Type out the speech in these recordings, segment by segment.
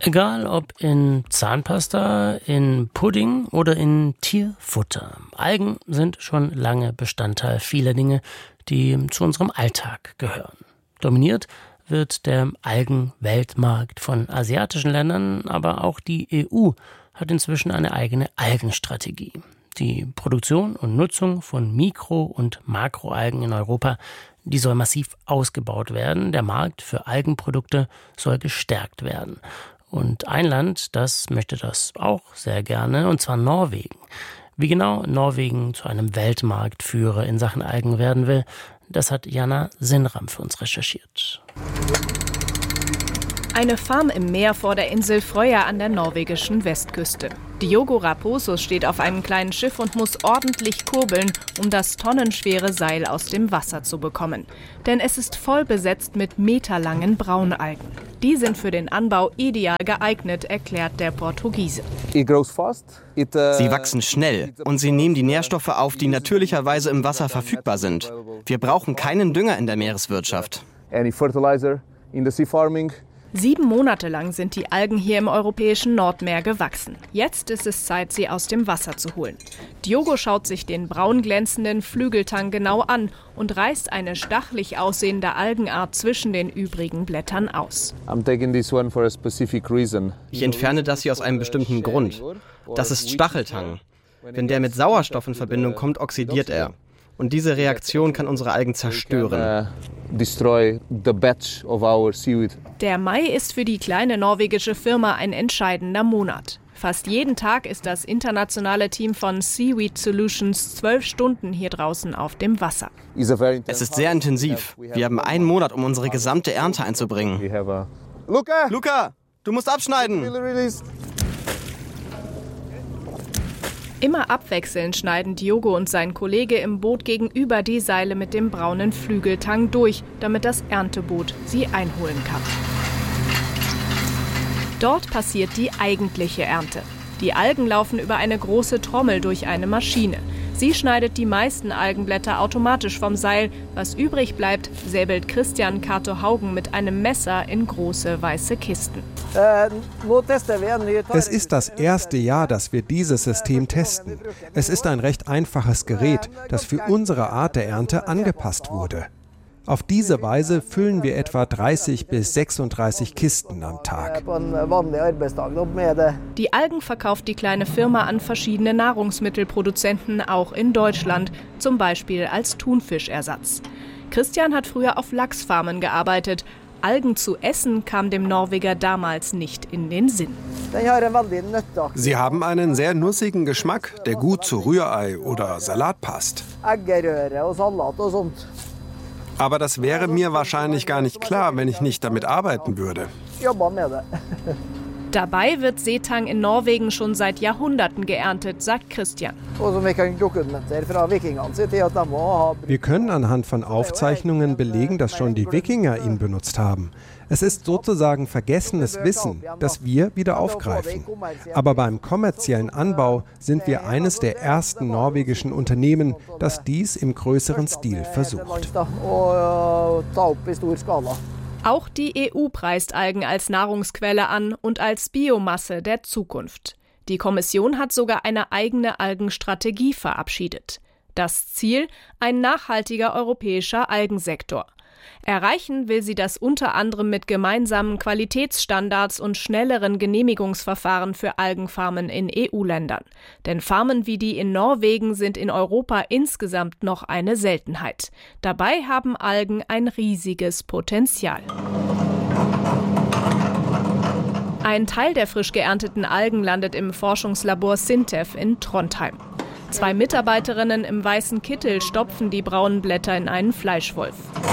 Egal ob in Zahnpasta, in Pudding oder in Tierfutter. Algen sind schon lange Bestandteil vieler Dinge, die zu unserem Alltag gehören. Dominiert wird der Algenweltmarkt von asiatischen Ländern, aber auch die EU hat inzwischen eine eigene Algenstrategie. Die Produktion und Nutzung von Mikro- und Makroalgen in Europa, die soll massiv ausgebaut werden. Der Markt für Algenprodukte soll gestärkt werden. Und ein Land, das möchte das auch sehr gerne, und zwar Norwegen. Wie genau Norwegen zu einem Weltmarktführer in Sachen Algen werden will, das hat Jana Sinnram für uns recherchiert. Eine Farm im Meer vor der Insel Frøya an der norwegischen Westküste. Diogo Raposo steht auf einem kleinen Schiff und muss ordentlich kurbeln, um das tonnenschwere Seil aus dem Wasser zu bekommen. Denn es ist voll besetzt mit meterlangen Braunalgen. Die sind für den Anbau ideal geeignet, erklärt der Portugiese. Sie wachsen schnell und sie nehmen die Nährstoffe auf, die natürlicherweise im Wasser verfügbar sind. Wir brauchen keinen Dünger in der Meereswirtschaft. 7 Monate lang sind die Algen hier im europäischen Nordmeer gewachsen. Jetzt ist es Zeit, sie aus dem Wasser zu holen. Diogo schaut sich den braun glänzenden Flügeltang genau an und reißt eine stachelig aussehende Algenart zwischen den übrigen Blättern aus. Ich entferne das hier aus einem bestimmten Grund. Das ist Stacheltang. Wenn der mit Sauerstoff in Verbindung kommt, oxidiert er. Und diese Reaktion kann unsere Algen zerstören. Der Mai ist für die kleine norwegische Firma ein entscheidender Monat. Fast jeden Tag ist das internationale Team von Seaweed Solutions 12 Stunden hier draußen auf dem Wasser. Es ist sehr intensiv. Wir haben 1 Monat, um unsere gesamte Ernte einzubringen. Luca, du musst abschneiden! Immer abwechselnd schneiden Diogo und sein Kollege im Boot gegenüber die Seile mit dem braunen Flügeltang durch, damit das Ernteboot sie einholen kann. Dort passiert die eigentliche Ernte. Die Algen laufen über eine große Trommel durch eine Maschine. Sie schneidet die meisten Algenblätter automatisch vom Seil. Was übrig bleibt, säbelt Christian Cato Haugen mit einem Messer in große weiße Kisten. Es ist das erste Jahr, dass wir dieses System testen. Es ist ein recht einfaches Gerät, das für unsere Art der Ernte angepasst wurde. Auf diese Weise füllen wir etwa 30 bis 36 Kisten am Tag. Die Algen verkauft die kleine Firma an verschiedene Nahrungsmittelproduzenten, auch in Deutschland, zum Beispiel als Thunfischersatz. Christian hat früher auf Lachsfarmen gearbeitet. Algen zu essen kam dem Norweger damals nicht in den Sinn. Sie haben einen sehr nussigen Geschmack, der gut zu Rührei oder Salat passt. Aber das wäre mir wahrscheinlich gar nicht klar, wenn ich nicht damit arbeiten würde. Dabei wird Seetang in Norwegen schon seit Jahrhunderten geerntet, sagt Christian. Wir können anhand von Aufzeichnungen belegen, dass schon die Wikinger ihn benutzt haben. Es ist sozusagen vergessenes Wissen, das wir wieder aufgreifen. Aber beim kommerziellen Anbau sind wir eines der ersten norwegischen Unternehmen, das dies im größeren Stil versucht. Auch die EU preist Algen als Nahrungsquelle an und als Biomasse der Zukunft. Die Kommission hat sogar eine eigene Algenstrategie verabschiedet. Das Ziel: ein nachhaltiger europäischer Algensektor. Erreichen will sie das unter anderem mit gemeinsamen Qualitätsstandards und schnelleren Genehmigungsverfahren für Algenfarmen in EU-Ländern. Denn Farmen wie die in Norwegen sind in Europa insgesamt noch eine Seltenheit. Dabei haben Algen ein riesiges Potenzial. Ein Teil der frisch geernteten Algen landet im Forschungslabor SINTEF in Trondheim. 2 Mitarbeiterinnen im weißen Kittel stopfen die braunen Blätter in einen Fleischwolf.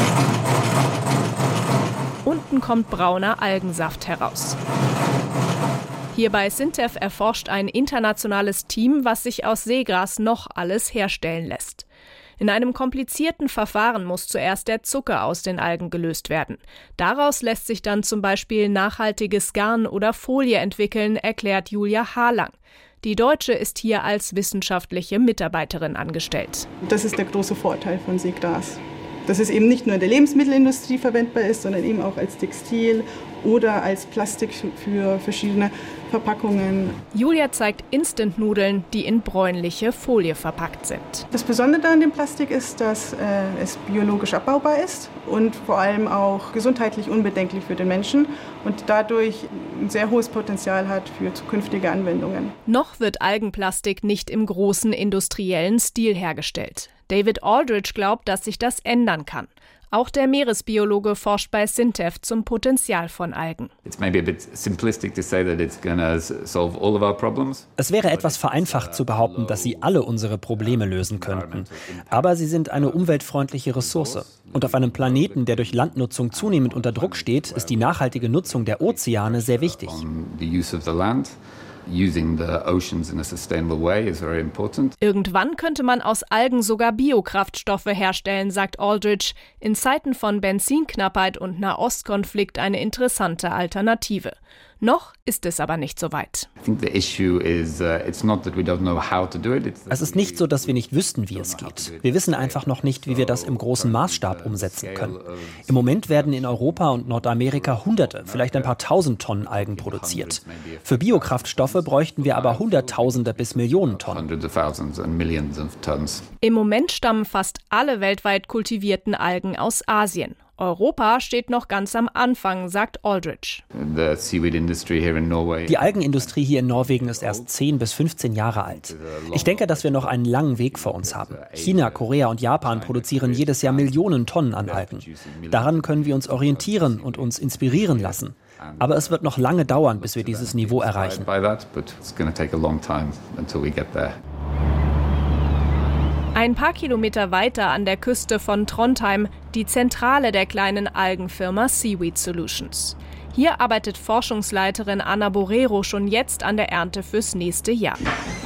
Unten kommt brauner Algensaft heraus. Hier bei SINTEF erforscht ein internationales Team, was sich aus Seegras noch alles herstellen lässt. In einem komplizierten Verfahren muss zuerst der Zucker aus den Algen gelöst werden. Daraus lässt sich dann zum Beispiel nachhaltiges Garn oder Folie entwickeln, erklärt Julia Harlang. Die Deutsche ist hier als wissenschaftliche Mitarbeiterin angestellt. Das ist der große Vorteil von Seegras. Dass es eben nicht nur in der Lebensmittelindustrie verwendbar ist, sondern eben auch als Textil- oder als Plastik für verschiedene Verpackungen. Julia zeigt Instant-Nudeln, die in bräunliche Folie verpackt sind. Das Besondere an dem Plastik ist, dass es biologisch abbaubar ist und vor allem auch gesundheitlich unbedenklich für den Menschen und dadurch ein sehr hohes Potenzial hat für zukünftige Anwendungen. Noch wird Algenplastik nicht im großen industriellen Stil hergestellt. David Aldridge glaubt, dass sich das ändern kann. Auch der Meeresbiologe forscht bei SINTEF zum Potenzial von Algen. Es wäre etwas vereinfacht zu behaupten, dass sie alle unsere Probleme lösen könnten. Aber sie sind eine umweltfreundliche Ressource. Und auf einem Planeten, der durch Landnutzung zunehmend unter Druck steht, ist die nachhaltige Nutzung der Ozeane sehr wichtig. Irgendwann könnte man aus Algen sogar Biokraftstoffe herstellen, sagt Aldridge. In Zeiten von Benzinknappheit und Nahostkonflikt eine interessante Alternative. Noch ist es aber nicht so weit. Es ist nicht so, dass wir nicht wüssten, wie es geht. Wir wissen einfach noch nicht, wie wir das im großen Maßstab umsetzen können. Im Moment werden in Europa und Nordamerika Hunderte, vielleicht ein paar tausend Tonnen Algen produziert. Für Biokraftstoffe bräuchten wir aber Hunderttausende bis Millionen Tonnen. Im Moment stammen fast alle weltweit kultivierten Algen aus Asien. Europa steht noch ganz am Anfang, sagt Aldridge. Die Algenindustrie hier in Norwegen ist erst 10 bis 15 Jahre alt. Ich denke, dass wir noch einen langen Weg vor uns haben. China, Korea und Japan produzieren jedes Jahr Millionen Tonnen an Algen. Daran können wir uns orientieren und uns inspirieren lassen. Aber es wird noch lange dauern, bis wir dieses Niveau erreichen. Ein paar Kilometer weiter an der Küste von Trondheim die Zentrale der kleinen Algenfirma Seaweed Solutions. Hier arbeitet Forschungsleiterin Anna Borrero schon jetzt an der Ernte fürs nächste Jahr.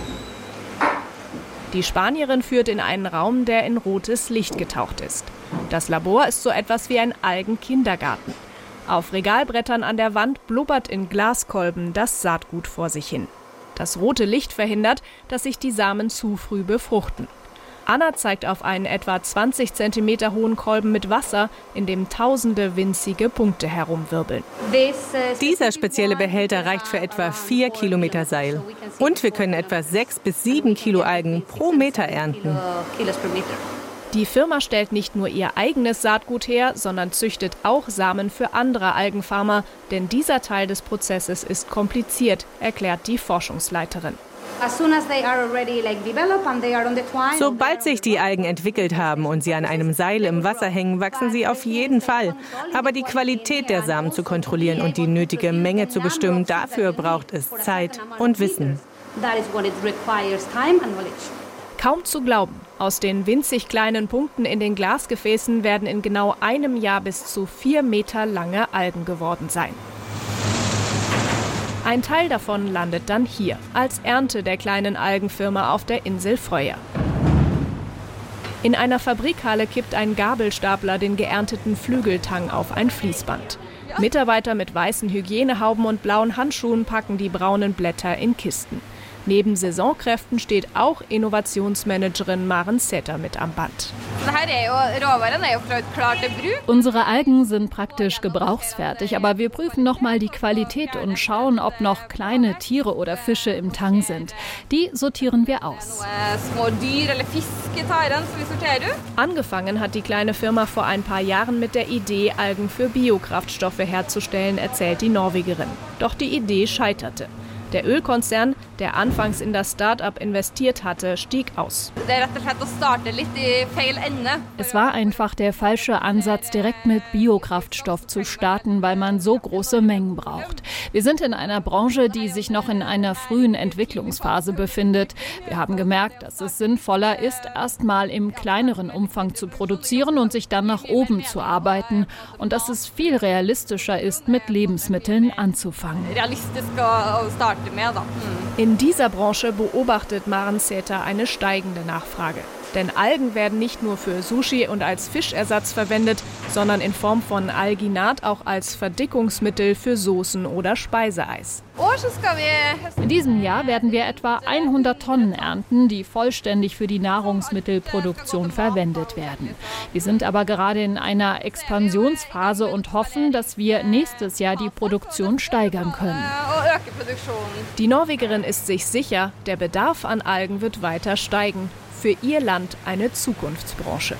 Die Spanierin führt in einen Raum, der in rotes Licht getaucht ist. Das Labor ist so etwas wie ein Algenkindergarten. Auf Regalbrettern an der Wand blubbert in Glaskolben das Saatgut vor sich hin. Das rote Licht verhindert, dass sich die Samen zu früh befruchten. Anna zeigt auf einen etwa 20 cm hohen Kolben mit Wasser, in dem tausende winzige Punkte herumwirbeln. Dieser spezielle Behälter reicht für etwa 4 Kilometer Seil. Und wir können etwa 6 bis 7 Kilo Algen pro Meter ernten. Die Firma stellt nicht nur ihr eigenes Saatgut her, sondern züchtet auch Samen für andere Algenfarmer. Denn dieser Teil des Prozesses ist kompliziert, erklärt die Forschungsleiterin. Sobald sich die Algen entwickelt haben und sie an einem Seil im Wasser hängen, wachsen sie auf jeden Fall. Aber die Qualität der Samen zu kontrollieren und die nötige Menge zu bestimmen, dafür braucht es Zeit und Wissen. Kaum zu glauben. Aus den winzig kleinen Punkten in den Glasgefäßen werden in genau einem Jahr bis zu 4 Meter lange Algen geworden sein. Ein Teil davon landet dann hier, als Ernte der kleinen Algenfirma auf der Insel Frøya. In einer Fabrikhalle kippt ein Gabelstapler den geernteten Flügeltang auf ein Fließband. Mitarbeiter mit weißen Hygienehauben und blauen Handschuhen packen die braunen Blätter in Kisten. Neben Saisonkräften steht auch Innovationsmanagerin Maren Sæther mit am Band. Unsere Algen sind praktisch gebrauchsfertig, aber wir prüfen nochmal die Qualität und schauen, ob noch kleine Tiere oder Fische im Tang sind. Die sortieren wir aus. Angefangen hat die kleine Firma vor ein paar Jahren mit der Idee, Algen für Biokraftstoffe herzustellen, erzählt die Norwegerin. Doch die Idee scheiterte. Der Ölkonzern, der anfangs in das Start-up investiert hatte, stieg aus. Es war einfach der falsche Ansatz, direkt mit Biokraftstoff zu starten, weil man so große Mengen braucht. Wir sind in einer Branche, die sich noch in einer frühen Entwicklungsphase befindet. Wir haben gemerkt, dass es sinnvoller ist, erst mal im kleineren Umfang zu produzieren und sich dann nach oben zu arbeiten. Und dass es viel realistischer ist, mit Lebensmitteln anzufangen. In dieser Branche beobachtet Maren Sæther eine steigende Nachfrage. Denn Algen werden nicht nur für Sushi und als Fischersatz verwendet, sondern in Form von Alginat auch als Verdickungsmittel für Soßen oder Speiseeis. In diesem Jahr werden wir etwa 100 Tonnen ernten, die vollständig für die Nahrungsmittelproduktion verwendet werden. Wir sind aber gerade in einer Expansionsphase und hoffen, dass wir nächstes Jahr die Produktion steigern können. Die Norwegerin ist sich sicher, der Bedarf an Algen wird weiter steigen. Für ihr Land eine Zukunftsbranche.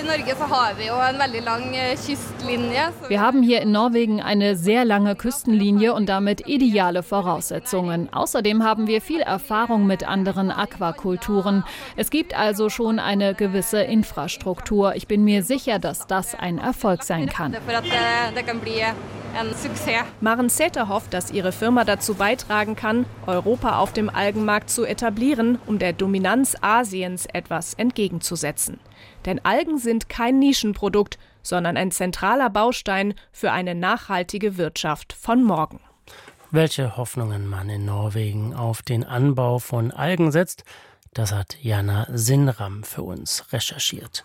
Wir haben hier in Norwegen eine sehr lange Küstenlinie und damit ideale Voraussetzungen. Außerdem haben wir viel Erfahrung mit anderen Aquakulturen. Es gibt also schon eine gewisse Infrastruktur. Ich bin mir sicher, dass das ein Erfolg sein kann. Maren Sæther hofft, dass ihre Firma dazu beitragen kann, Europa auf dem Algenmarkt zu etablieren, um der Dominanz Asiens etwas entgegenzusetzen. Denn Algen sind kein Nischenprodukt, sondern ein zentraler Baustein für eine nachhaltige Wirtschaft von morgen. Welche Hoffnungen man in Norwegen auf den Anbau von Algen setzt, das hat Jana Sinnram für uns recherchiert.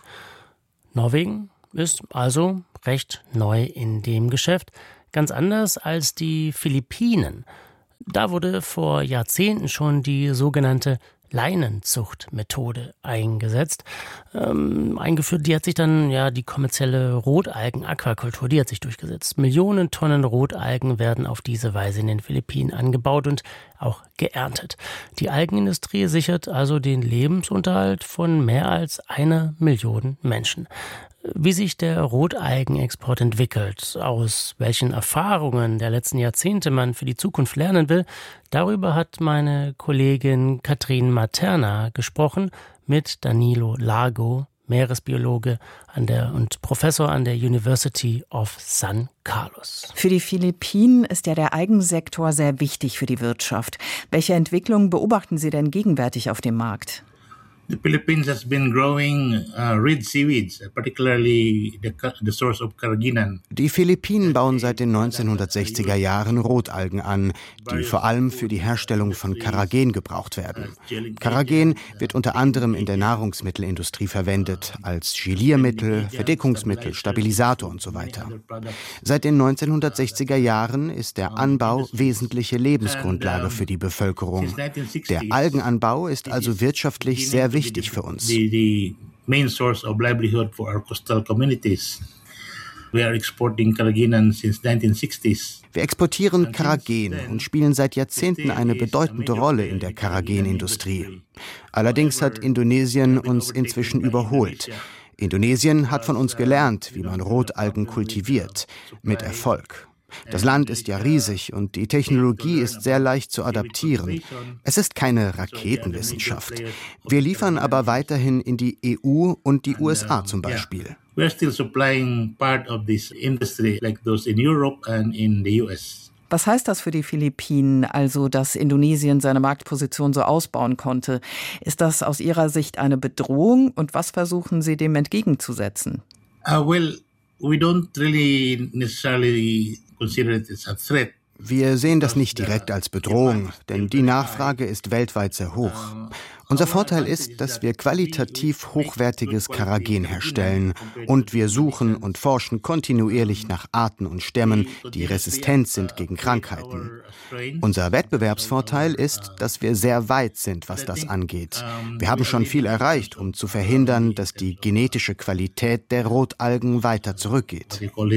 Norwegen ist also recht neu in dem Geschäft, ganz anders als die Philippinen. Da wurde vor Jahrzehnten schon die sogenannte Leinenzuchtmethode eingesetzt. Eingeführt, die hat sich dann, die kommerzielle Rotalgen-Aquakultur, die hat sich durchgesetzt. Millionen Tonnen Rotalgen werden auf diese Weise in den Philippinen angebaut und auch geerntet. Die Algenindustrie sichert also den Lebensunterhalt von mehr als 1 Million Menschen. Wie sich der Rotalgenexport entwickelt, aus welchen Erfahrungen der letzten Jahrzehnte man für die Zukunft lernen will, darüber hat meine Kollegin Katrin Materna gesprochen mit Danilo Lago, Meeresbiologe und Professor an der University of San Carlos. Für die Philippinen ist ja der Algensektor sehr wichtig für die Wirtschaft. Welche Entwicklungen beobachten Sie denn gegenwärtig auf dem Markt? The Philippines has been growing red seaweeds, particularly the source of carrageenan. Die Philippinen bauen seit den 1960er Jahren Rotalgen an, die vor allem für die Herstellung von Carrageen gebraucht werden. Carrageen wird unter anderem in der Nahrungsmittelindustrie verwendet, als Geliermittel, Verdickungsmittel, Stabilisator und so weiter. Seit den 1960er Jahren ist der Anbau wesentliche Lebensgrundlage für die Bevölkerung. Der Algenanbau ist also wirtschaftlich sehr wichtig für uns. The main source of livelihood for our coastal communities. We are exporting carrageenan since 1960s. Wir exportieren Carrageen und spielen seit Jahrzehnten eine bedeutende Rolle in der Carrageen-Industrie. Allerdings hat Indonesien uns inzwischen überholt. Indonesien hat von uns gelernt, wie man Rotalgen kultiviert, mit Erfolg. Das Land ist ja riesig und die Technologie ist sehr leicht zu adaptieren. Es ist keine Raketenwissenschaft. Wir liefern aber weiterhin in die EU und die USA zum Beispiel. We are still supplying part of this industry like those in Europe and in the US. Was heißt das für die Philippinen, also dass Indonesien seine Marktposition so ausbauen konnte? Ist das aus Ihrer Sicht eine Bedrohung und was versuchen Sie dem entgegenzusetzen? Well, we don't really necessarily consider it as a threat. Wir sehen das nicht direkt als Bedrohung, denn die Nachfrage ist weltweit sehr hoch. Unser Vorteil ist, dass wir qualitativ hochwertiges Carrageen herstellen und wir suchen und forschen kontinuierlich nach Arten und Stämmen, die resistent sind gegen Krankheiten. Unser Wettbewerbsvorteil ist, dass wir sehr weit sind, was das angeht. Wir haben schon viel erreicht, um zu verhindern, dass die genetische Qualität der Rotalgen weiter zurückgeht.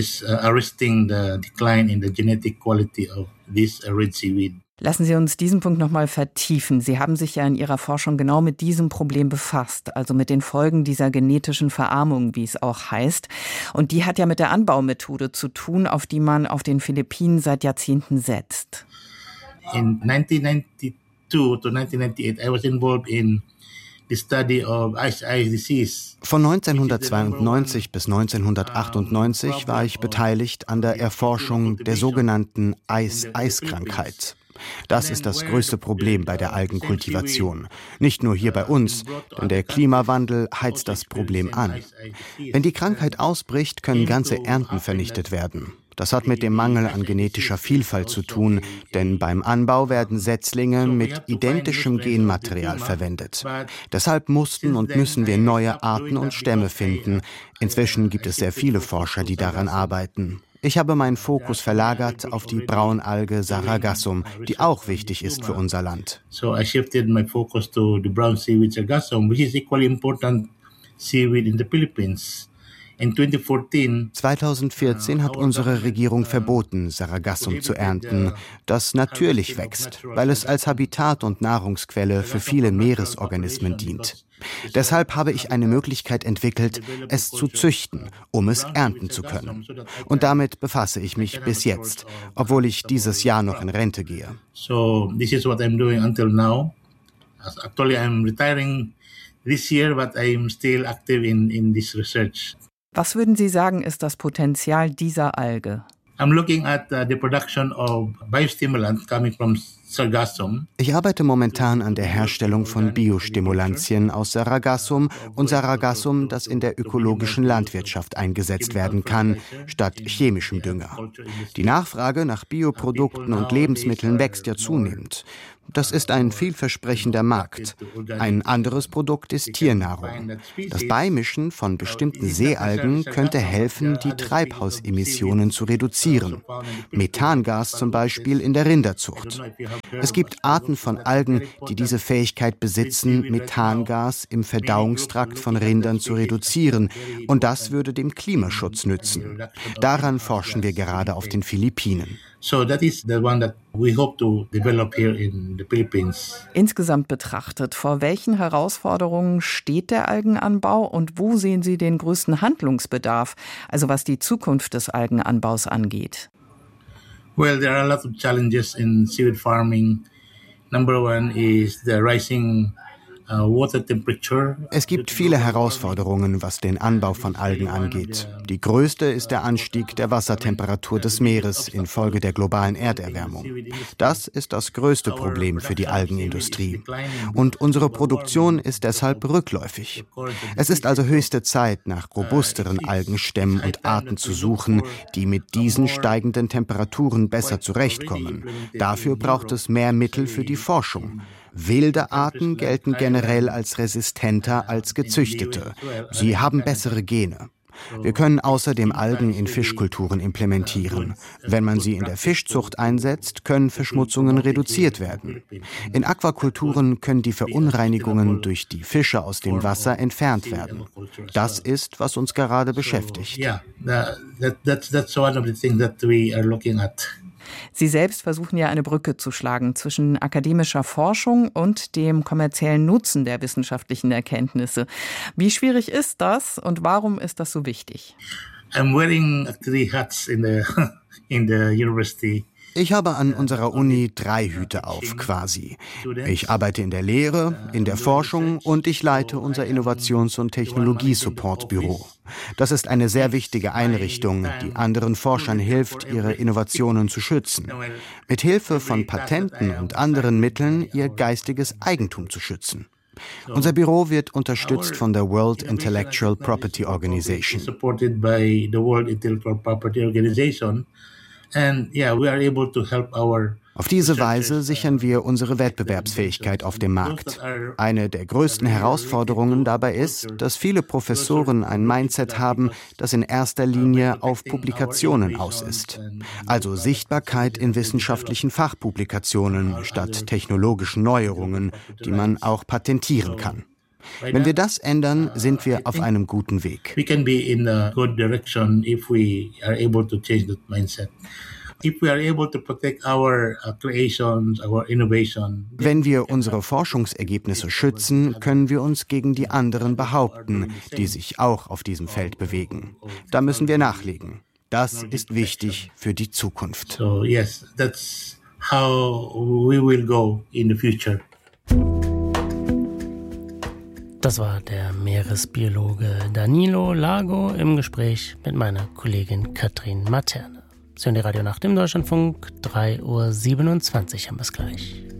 Lassen Sie uns diesen Punkt noch mal vertiefen. Sie haben sich ja in Ihrer Forschung genau mit diesem Problem befasst, also mit den Folgen dieser genetischen Verarmung, wie es auch heißt. Und die hat ja mit der Anbaumethode zu tun, auf die man auf den Philippinen seit Jahrzehnten setzt. In 1992 to 1998, I was involved in the study of Ice Disease. Von 1992 bis 1998 war ich beteiligt an der Erforschung der sogenannten Ice-Krankheit. Das ist das größte Problem bei der Algenkultivation. Nicht nur hier bei uns, denn der Klimawandel heizt das Problem an. Wenn die Krankheit ausbricht, können ganze Ernten vernichtet werden. Das hat mit dem Mangel an genetischer Vielfalt zu tun, denn beim Anbau werden Setzlinge mit identischem Genmaterial verwendet. Deshalb mussten und müssen wir neue Arten und Stämme finden. Inzwischen gibt es sehr viele Forscher, die daran arbeiten. Ich habe meinen Fokus verlagert auf die Braunalge Sargassum, die auch wichtig ist für unser Land. So I shifted my focus to the brown seaweed Sargassum, which is equally important seaweed in the Philippines. 2014 hat unsere Regierung verboten, Sargassum zu ernten, das natürlich wächst, weil es als Habitat und Nahrungsquelle für viele Meeresorganismen dient. Deshalb habe ich eine Möglichkeit entwickelt, es zu züchten, um es ernten zu können. Und damit befasse ich mich bis jetzt, obwohl ich dieses Jahr noch in Rente gehe. So this is what I'm doing until now. Actually, I'm retiring this year, but I'm still active in this research. Was würden Sie sagen, ist das Potenzial dieser Alge? I'm looking at the production of biostimulant coming from Sargassum. Ich arbeite momentan an der Herstellung von Biostimulantien aus Sargassum und Sargassum, das in der ökologischen Landwirtschaft eingesetzt werden kann, statt chemischem Dünger. Die Nachfrage nach Bioprodukten und Lebensmitteln wächst ja zunehmend. Das ist ein vielversprechender Markt. Ein anderes Produkt ist Tiernahrung. Das Beimischen von bestimmten Seealgen könnte helfen, die Treibhausemissionen zu reduzieren. Methangas zum Beispiel in der Rinderzucht. Es gibt Arten von Algen, die diese Fähigkeit besitzen, Methangas im Verdauungstrakt von Rindern zu reduzieren. Und das würde dem Klimaschutz nützen. Daran forschen wir gerade auf den Philippinen. So that is the one that we hope to develop here in the Philippines. Insgesamt betrachtet, vor welchen Herausforderungen steht der Algenanbau und wo sehen Sie den größten Handlungsbedarf, also was die Zukunft des Algenanbaus angeht? Well, there are a lot of challenges in seaweed farming. Number one is the rising water temperature. Es gibt viele Herausforderungen, was den Anbau von Algen angeht. Die größte ist der Anstieg der Wassertemperatur des Meeres infolge der globalen Erderwärmung. Das ist das größte Problem für die Algenindustrie. Und unsere Produktion ist deshalb rückläufig. Es ist also höchste Zeit, nach robusteren Algenstämmen und Arten zu suchen, die mit diesen steigenden Temperaturen besser zurechtkommen. Dafür braucht es mehr Mittel für die Forschung. Wilde Arten gelten generell als resistenter als gezüchtete. Sie haben bessere Gene. Wir können außerdem Algen in Fischkulturen implementieren. Wenn man sie in der Fischzucht einsetzt, können Verschmutzungen reduziert werden. In Aquakulturen können die Verunreinigungen durch die Fische aus dem Wasser entfernt werden. Das ist, was uns gerade beschäftigt. That's one of the things that we are looking at. Sie selbst versuchen ja eine Brücke zu schlagen zwischen akademischer Forschung und dem kommerziellen Nutzen der wissenschaftlichen Erkenntnisse. Wie schwierig ist das und warum ist das so wichtig? I'm wearing 3 hats in the university. Ich habe an unserer Uni 3 Hüte auf, quasi. Ich arbeite in der Lehre, in der Forschung und ich leite unser Innovations- und Technologie-Support-Büro. Das ist eine sehr wichtige Einrichtung, die anderen Forschern hilft, ihre Innovationen zu schützen. Mit Hilfe von Patenten und anderen Mitteln ihr geistiges Eigentum zu schützen. Unser Büro wird unterstützt von der World Intellectual Property Organization. Auf diese Weise sichern wir unsere Wettbewerbsfähigkeit auf dem Markt. Eine der größten Herausforderungen dabei ist, dass viele Professoren ein Mindset haben, das in erster Linie auf Publikationen aus ist. Also Sichtbarkeit in wissenschaftlichen Fachpublikationen statt technologischen Neuerungen, die man auch patentieren kann. Wenn wir das ändern, sind wir auf einem guten Weg. We can be in a good direction if we are able to change that mindset. If we are able to protect our creations, our innovation. Wenn wir unsere Forschungsergebnisse schützen, können wir uns gegen die anderen behaupten, die sich auch auf diesem Feld bewegen. Da müssen wir nachlegen. Das ist wichtig für die Zukunft. So yes, that's how we will go in the future. Das war der Meeresbiologe Danilo Lago im Gespräch mit meiner Kollegin Katrin Materne. Sie hören die Radio Nacht im Deutschlandfunk, 3:27 Uhr haben wir es gleich.